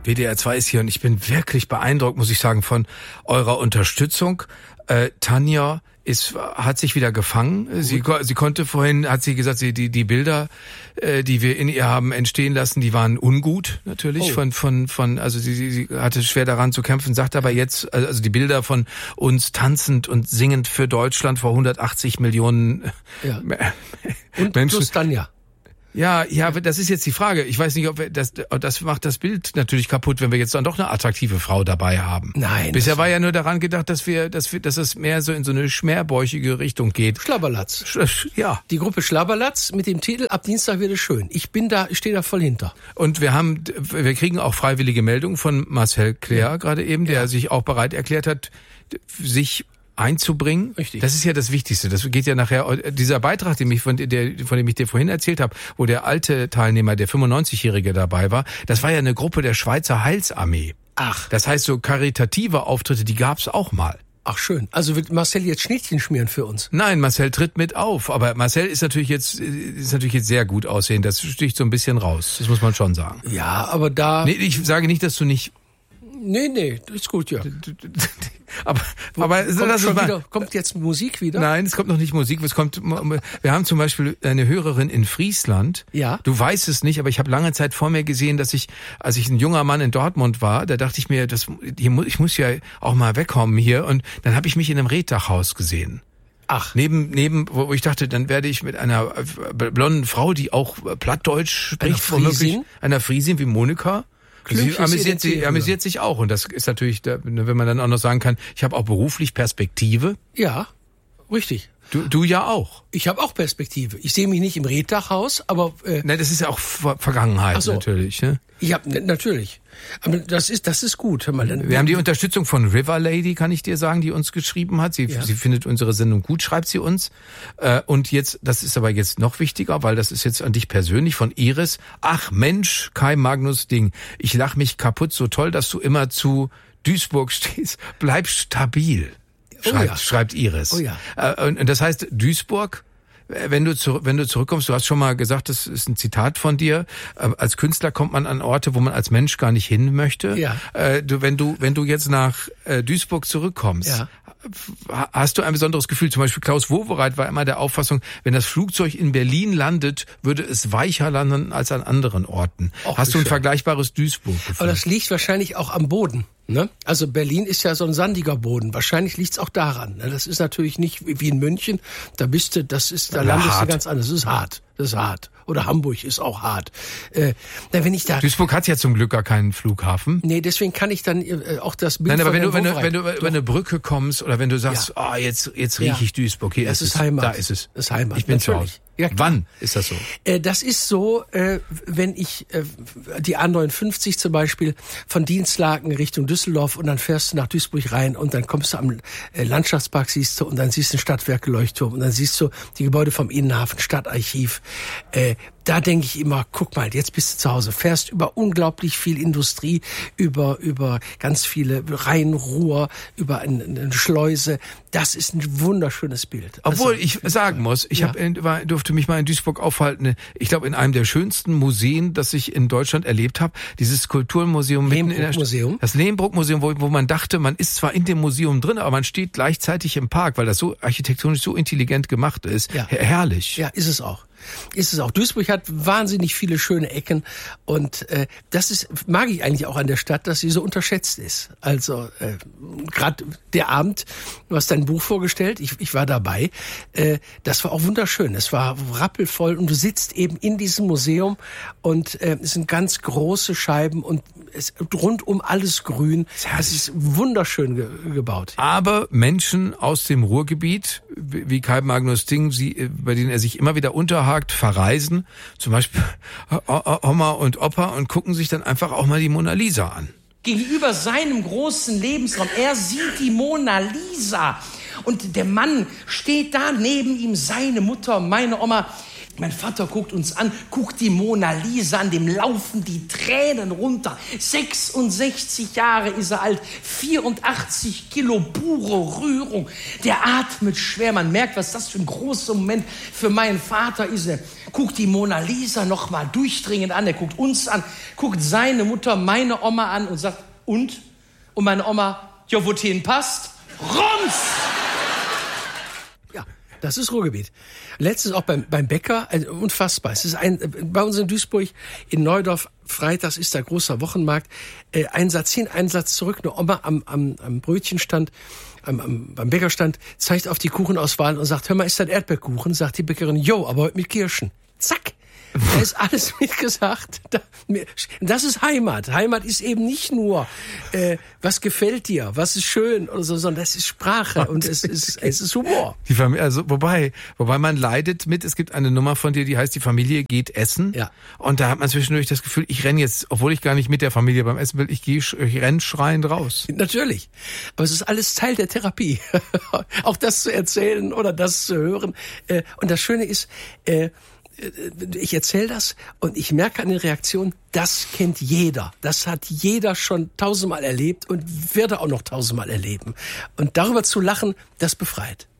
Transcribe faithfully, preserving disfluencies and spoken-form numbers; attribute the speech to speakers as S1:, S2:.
S1: W D R zwei ist hier und ich bin wirklich beeindruckt, muss ich sagen, von eurer Unterstützung. Äh, Tanja ist, hat sich wieder gefangen. Sie, sie konnte vorhin, hat sie gesagt, sie, die, die Bilder, äh, die wir in ihr haben entstehen lassen, die waren ungut, natürlich, oh. von, von, von, also sie, sie, sie hatte schwer daran zu kämpfen, sagt aber jetzt, also die Bilder von uns tanzend und singend für Deutschland vor hundertachtzig Millionen
S2: ja. und
S1: Menschen.
S2: Plus Tanja.
S1: Ja, ja, das ist jetzt die Frage. Ich weiß nicht, ob wir das, das macht das Bild natürlich kaputt, wenn wir jetzt dann doch eine attraktive Frau dabei haben.
S2: Nein.
S1: Bisher war ja nur daran gedacht, dass wir, dass wir, dass es mehr so in so eine schmerbäuchige Richtung geht.
S2: Schlabberlatz.
S1: Sch- ja.
S2: Die Gruppe Schlabberlatz mit dem Titel Ab Dienstag wird es schön. Ich bin da, ich stehe da voll hinter.
S1: Und wir haben, wir kriegen auch freiwillige Meldungen von Marcel Claire ja. gerade eben, der ja. sich auch bereit erklärt hat, sich einzubringen.
S2: Richtig.
S1: Das ist ja das Wichtigste. Das geht ja nachher, dieser Beitrag, den ich von, der, von dem ich dir vorhin erzählt habe, wo der alte Teilnehmer, der fünfundneunzigjährige dabei war, das war ja eine Gruppe der Schweizer Heilsarmee.
S2: Ach.
S1: Das heißt, so karitative Auftritte, die gab's auch mal.
S2: Ach schön. Also wird Marcel jetzt Schnittchen schmieren für uns?
S1: Nein, Marcel tritt mit auf. Aber Marcel ist natürlich jetzt, ist natürlich jetzt sehr gut aussehen. Das sticht so ein bisschen raus. Das muss man schon sagen.
S2: Ja, aber da...
S1: Nee, ich sage nicht, dass du nicht...
S2: Nee, nee, ist gut, ja.
S1: Aber, aber
S2: kommt,
S1: das
S2: schon
S1: mal,
S2: wieder, kommt jetzt Musik wieder?
S1: Nein, es kommt noch nicht Musik. Es kommt. Wir haben zum Beispiel eine Hörerin in Friesland.
S2: Ja.
S1: Du weißt es nicht, aber ich habe lange Zeit vor mir gesehen, dass ich, als ich ein junger Mann in Dortmund war, da dachte ich mir, das, hier muss, ich muss ja auch mal wegkommen hier. Und dann habe ich mich in einem Reddachhaus gesehen.
S2: Ach.
S1: Neben, neben, wo ich dachte, dann werde ich mit einer blonden Frau, die auch Plattdeutsch spricht,
S2: einer Friesin,
S1: einer Friesin wie Monika. Sie amüsiert, sie amüsiert sich auch und das ist natürlich, wenn man dann auch noch sagen kann, ich habe auch beruflich Perspektive.
S2: Ja, richtig.
S1: Du, du ja auch.
S2: Ich habe auch Perspektive. Ich sehe mich nicht im Reddachhaus, aber... Äh,
S1: Nein, das ist ja auch Ver- Vergangenheit
S2: Ach so.
S1: natürlich. Ne?
S2: Ja, natürlich. Aber das ist das ist gut. Hör mal, dann,
S1: wir haben die Unterstützung von River Lady, kann ich dir sagen, die uns geschrieben hat. Sie,
S2: ja.
S1: sie findet unsere Sendung gut, schreibt sie uns. Äh, und jetzt, das ist aber jetzt noch wichtiger, weil das ist jetzt an dich persönlich von Iris. Ach Mensch, Kai Magnus Ding, ich lach mich kaputt, so toll, dass du immer zu Duisburg stehst. Bleib stabil. Schreibt,
S2: oh ja.
S1: schreibt Iris.
S2: Oh ja.
S1: Und das heißt, Duisburg, wenn du, zu, wenn du zurückkommst, du hast schon mal gesagt, das ist ein Zitat von dir, als Künstler kommt man an Orte, wo man als Mensch gar nicht hin möchte.
S2: Ja.
S1: Du, wenn du, wenn du jetzt nach Duisburg zurückkommst,
S2: ja.
S1: hast du ein besonderes Gefühl? Zum Beispiel Klaus Wowereit war immer der Auffassung, wenn das Flugzeug in Berlin landet, würde es weicher landen als an anderen Orten.
S2: Och,
S1: hast du ein
S2: schön.
S1: vergleichbares Duisburg-Gefühl?
S2: Aber das liegt wahrscheinlich auch am Boden. Ne? Also Berlin ist ja so ein sandiger Boden. Wahrscheinlich liegt's auch daran. Ne? Das ist natürlich nicht wie in München. Da bist du, das ist, da
S1: ja,
S2: landest
S1: hart.
S2: du ganz anders. Das ist hart. Das ist hart. Oder Hamburg ist auch hart. Äh, na, wenn ich da.
S1: Duisburg hat ja zum Glück gar keinen Flughafen.
S2: Nee, deswegen kann ich dann äh, auch das Bild.
S1: Nein, aber
S2: von
S1: wenn du, wenn du,
S2: Wowereit-
S1: wenn du über eine Brücke kommst oder wenn du sagst, ah,
S2: Ja.
S1: oh, jetzt, jetzt rieche
S2: Ja.
S1: ich Duisburg, hier
S2: Das
S1: ist
S2: ist
S1: es.
S2: Heimat.
S1: Da ist es.
S2: Das ist Heimat.
S1: Ich bin zu
S2: Natürlich.
S1: Hause.
S2: Ja, klar.
S1: Wann ist das so?
S2: Äh, das ist so, äh, wenn ich äh, die A neunundfünfzig zum Beispiel von Dienstlaken Richtung Düsseldorf und dann fährst du nach Duisburg rein und dann kommst du am äh, Landschaftspark, siehst du, und dann siehst du den Stadtwerke-Leuchtturm und dann siehst du die Gebäude vom Innenhafen, Stadtarchiv. Äh, da denke ich immer, guck mal, jetzt bist du zu Hause, fährst über unglaublich viel Industrie, über über ganz viele Rheinruhr, über eine, eine Schleuse. Das ist ein wunderschönes Bild.
S1: Obwohl
S2: Also,
S1: ich sagen muss, ich
S2: ja.
S1: hab in, war, durfte mich mal in Duisburg aufhalten. Ich glaube, in einem der schönsten Museen, das ich in Deutschland erlebt habe, dieses Kulturmuseum mitten in der
S2: Lehmbruck-Museum?
S1: Das Lehmbruck-Museum, wo, wo man dachte, man ist zwar in dem Museum drin, aber man steht gleichzeitig im Park, weil das so architektonisch so intelligent gemacht ist.
S2: Ja.
S1: Her- herrlich.
S2: Ja, ist es auch. Ist es auch. Duisburg hat wahnsinnig viele schöne Ecken und äh, das ist mag ich eigentlich auch an der Stadt, dass sie so unterschätzt ist. Also äh, gerade der Abend, du hast dein Buch vorgestellt, ich, ich war dabei, äh, das war auch wunderschön. Es war rappelvoll und du sitzt eben in diesem Museum und äh, es sind ganz große Scheiben und es rundum alles grün. Es ist wunderschön ge- gebaut.
S1: Aber Menschen aus dem Ruhrgebiet, wie Kai Magnus Ding, sie, bei denen er sich immer wieder unterhakt, verreisen, zum Beispiel Oma und Opa, und gucken sich dann einfach auch mal die Mona Lisa an.
S3: Gegenüber seinem großen Lebensraum. Er sieht die Mona Lisa. Und der Mann steht da, neben ihm seine Mutter, meine Oma. Mein Vater guckt uns an, guckt die Mona Lisa an, dem laufen die Tränen runter. sechsundsechzig Jahre ist er alt, vierundachtzig Kilo pure Rührung. Der atmet schwer, man merkt, was das für ein großer Moment für meinen Vater ist. Er guckt die Mona Lisa noch mal durchdringend an, er guckt uns an, guckt seine Mutter, meine Oma an und sagt, und? Und meine Oma, ja, wo hin passt? Rums!
S2: Ja, das ist Ruhrgebiet. Letztens auch beim, beim Bäcker, also unfassbar. Es ist ein, bei uns in Duisburg, in Neudorf, freitags ist da großer Wochenmarkt, äh, ein Satz hin, ein Satz zurück, eine Oma am, am, am Brötchenstand, am, am, beim Bäckerstand, zeigt auf die Kuchenauswahl und sagt, hör mal, ist das Erdbeerkuchen? Sagt die Bäckerin, jo, aber heute mit Kirschen. Zack! Da ist alles mitgesagt. Das ist Heimat. Heimat ist eben nicht nur, äh, was gefällt dir, was ist schön oder so, sondern das ist Sprache und es ist, es ist Humor.
S1: Die Familie, also wobei, wobei man leidet mit, es gibt eine Nummer von dir, die heißt, die Familie geht essen.
S2: Ja.
S1: Und da hat man zwischendurch das Gefühl, ich renne jetzt, obwohl ich gar nicht mit der Familie beim Essen will, ich gehe, ich renne schreiend raus.
S2: Natürlich. Aber es ist alles Teil der Therapie. Auch das zu erzählen oder das zu hören. Äh, und das Schöne ist, äh, ich erzähle das und ich merke an den Reaktionen, das kennt jeder. Das hat jeder schon tausendmal erlebt und werde auch noch tausendmal erleben. Und darüber zu lachen, das befreit.